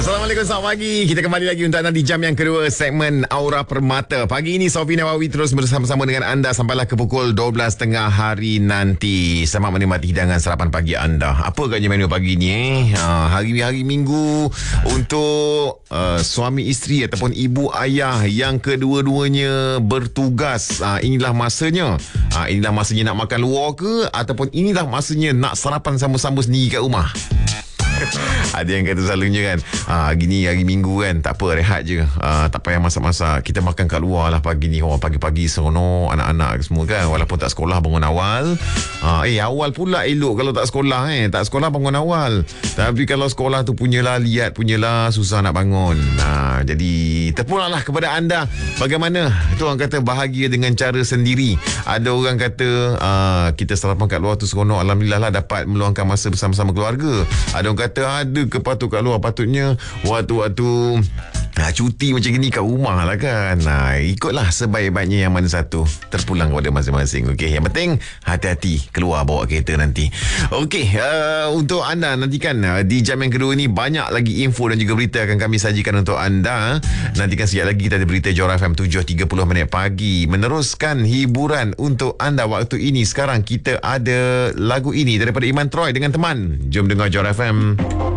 Assalamualaikum, selamat pagi. Kita kembali lagi untuk anda di jam yang kedua segmen Aura Permata. Pagi ini Sofi Nawawi terus bersama-sama dengan anda sampailah ke pukul 12.30 hari nanti. Selamat menikmati hidangan sarapan pagi anda. Apa agaknya menu pagi ni? Hari-hari minggu untuk suami isteri ataupun ibu ayah yang kedua-duanya bertugas. Inilah masanya. Inilah masanya nak makan luar ke ataupun inilah masanya nak sarapan sama-sama sendiri kat rumah. Ada yang kata selalunya kan, gini hari minggu kan, tak apa, rehat je, tak payah masak-masak, kita makan kat luar lah pagi ni. Pagi-pagi seronok, anak-anak semua kan, walaupun tak sekolah bangun awal. Awal pula elok kalau tak sekolah tak sekolah bangun awal. Tapi kalau sekolah tu punyalah liat, punyalah susah nak bangun. Jadi terpulanglah kepada anda bagaimana itu orang kata bahagia dengan cara sendiri. Ada orang kata kita sarapan kat luar tu seronok, alhamdulillah lah dapat meluangkan masa bersama-sama keluarga. Ada orang kata ada ke patut kat luar, patutnya waktu-waktu cuti macam ni kat rumah lah kan. Ikutlah sebaik-baiknya yang mana satu, terpulang kepada masing-masing. Okey, yang penting hati-hati keluar bawa kereta nanti. Okey, untuk anda nantikan di jam yang kedua ni banyak lagi info dan juga berita akan kami sajikan untuk anda. Nantikan sekejap lagi kita ada berita Johor FM 7.30 pagi. Meneruskan hiburan untuk anda waktu ini. Sekarang kita ada lagu ini daripada Iman Troy dengan Teman. Jom dengar Johor FM.